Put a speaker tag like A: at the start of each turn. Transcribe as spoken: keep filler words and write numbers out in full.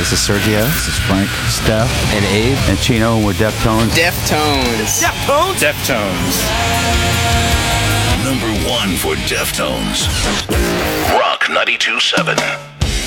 A: This is Sergio.
B: This is Frank.
A: Steph.
C: And Abe.
B: And Chino, and we're Deftones.
C: Deftones.
D: Deftones?
E: Deftones.
F: Number one for Deftones. Rock ninety-two point seven.